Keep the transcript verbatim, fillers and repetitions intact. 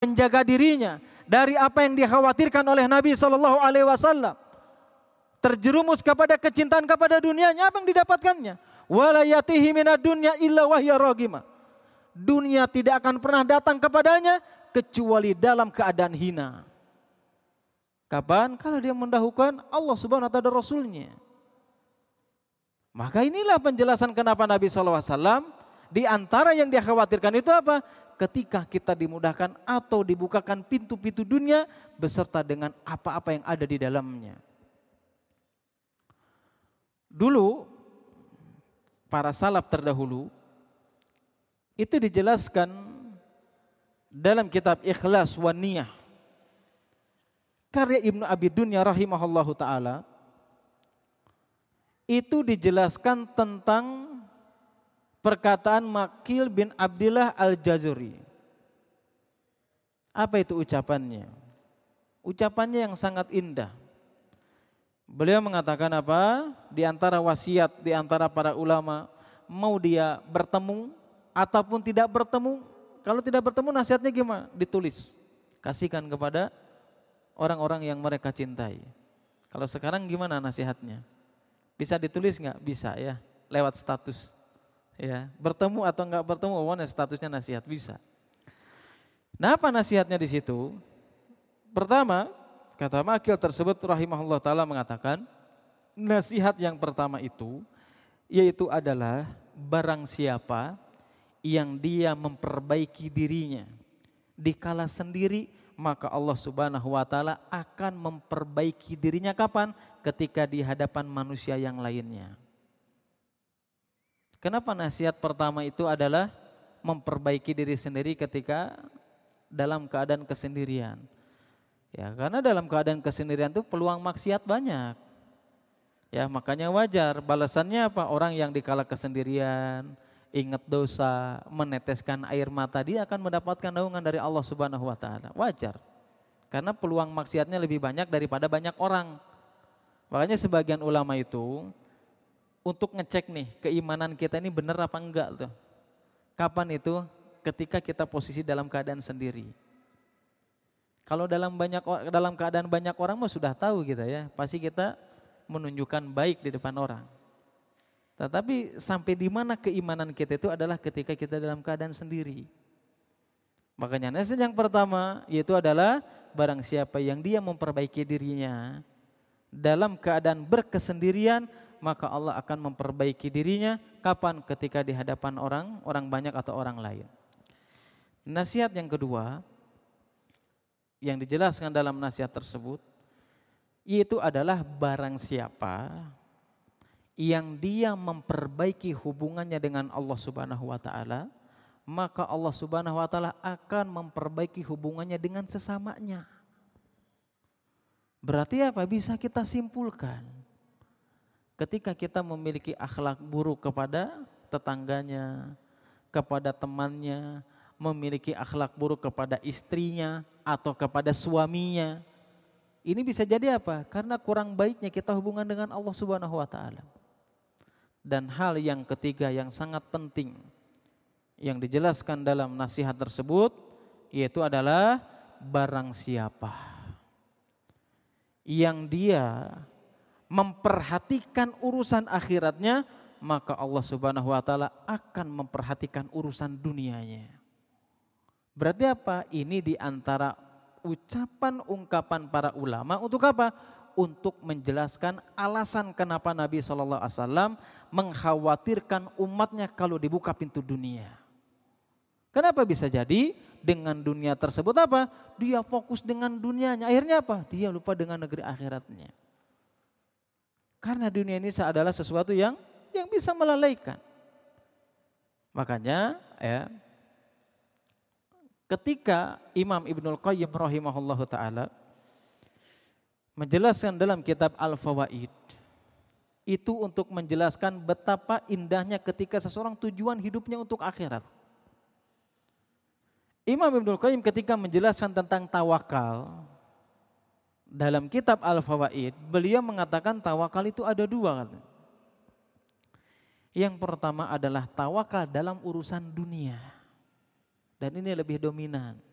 menjaga dirinya dari apa yang dikhawatirkan oleh Nabi Shallallahu Alaihi Wasallam. Terjerumus kepada kecintaan kepada dunianya, apa yang didapatkannya? Wala yatihi minad dunya illa wahya ragimah. Dunia tidak akan pernah datang kepadanya kecuali dalam keadaan hina. Kapan? Kalau dia mendahulukan Allah Subhanahu wa taala dan Rasulnya. Maka inilah penjelasan kenapa Nabi shallallahu alaihi wasallam di antara yang dia khawatirkan itu apa? Ketika kita dimudahkan atau dibukakan pintu-pintu dunia beserta dengan apa-apa yang ada di dalamnya. Dulu para salaf terdahulu itu dijelaskan dalam kitab Ikhlas wa Niyah karya Ibnu Abi Dunya rahimahullahu taala. Itu dijelaskan tentang perkataan Makil bin Abdillah Al-Jazuri. Apa itu ucapannya? Ucapannya yang sangat indah. Beliau mengatakan apa? Di antara wasiat, di antara para ulama, mau dia bertemu ataupun tidak bertemu. Kalau tidak bertemu nasihatnya gimana? Ditulis, kasihkan kepada orang-orang yang mereka cintai. Kalau sekarang gimana nasihatnya? Bisa ditulis nggak? Bisa ya, lewat status. Ya, bertemu atau enggak bertemu, mana statusnya nasihat bisa. Nah, apa nasihatnya di situ? Pertama, kata Makil tersebut rahimahullah taala mengatakan, nasihat yang pertama itu yaitu adalah barang siapa yang dia memperbaiki dirinya dikala sendiri, maka Allah Subhanahu wa taala akan memperbaiki dirinya kapan? Ketika di hadapan manusia yang lainnya. Kenapa nasihat pertama itu adalah memperbaiki diri sendiri ketika dalam keadaan kesendirian? Ya, karena dalam keadaan kesendirian itu peluang maksiat banyak. Ya, makanya wajar balasannya apa? Orang yang dikala kesendirian, ingat dosa, meneteskan air mata, dia akan mendapatkan naungan dari Allah Subhanahu wa taala. Wajar. Karena peluang maksiatnya lebih banyak daripada banyak orang. Makanya sebagian ulama itu untuk ngecek nih keimanan kita ini benar apa enggak tuh. Kapan itu? Ketika kita posisi dalam keadaan sendiri. Kalau dalam banyak dalam keadaan banyak orang mah sudah tahu kita ya, pasti kita menunjukkan baik di depan orang. Tetapi sampai di mana keimanan kita itu adalah ketika kita dalam keadaan sendiri. Makanya nasihat yang pertama yaitu adalah barang siapa yang dia memperbaiki dirinya dalam keadaan berkesendirian, maka Allah akan memperbaiki dirinya kapan? Ketika di hadapan orang, orang banyak atau orang lain. Nasihat yang kedua yang dijelaskan dalam nasihat tersebut yaitu adalah barang siapa yang dia memperbaiki hubungannya dengan Allah Subhanahu wa taala, maka Allah Subhanahu wa taala akan memperbaiki hubungannya dengan sesamanya. Berarti apa? Bisa kita simpulkan, ketika kita memiliki akhlak buruk kepada tetangganya, kepada temannya, memiliki akhlak buruk kepada istrinya atau kepada suaminya, ini bisa jadi apa? Karena kurang baiknya kita hubungan dengan Allah Subhanahu wa taala. Dan hal yang ketiga yang sangat penting yang dijelaskan dalam nasihat tersebut yaitu adalah barang siapa yang dia memperhatikan urusan akhiratnya, maka Allah Subhanahu wa taala akan memperhatikan urusan dunianya. Berarti apa? Ini di antara ucapan ungkapan para ulama untuk apa? Untuk menjelaskan alasan kenapa Nabi shallallahu alaihi wasallam mengkhawatirkan umatnya kalau dibuka pintu dunia. Kenapa bisa jadi? Dengan dunia tersebut apa? Dia fokus dengan dunianya. Akhirnya apa? Dia lupa dengan negeri akhiratnya. Karena dunia ini adalah sesuatu yang yang bisa melalaikan. Makanya ya, ketika Imam Ibnul Qayyim rahimahullahu taala menjelaskan dalam kitab Al-Fawaid itu untuk menjelaskan betapa indahnya ketika seseorang tujuan hidupnya untuk akhirat. Imam Ibnul Qayyim ketika menjelaskan tentang tawakal dalam kitab Al-Fawaid, beliau mengatakan tawakal itu ada dua. Yang pertama adalah tawakal dalam urusan dunia. Dan ini lebih dominan.